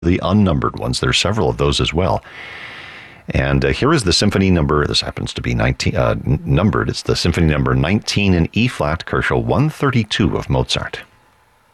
the unnumbered ones. There are several of those as well. And here is the symphony number. This happens to be 19 numbered. It's the symphony number 19 in E flat, Kochel 132 of Mozart.